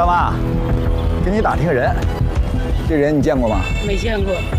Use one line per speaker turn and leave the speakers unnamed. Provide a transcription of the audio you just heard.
大妈，给你打听个人，这人你见过吗？
没见过。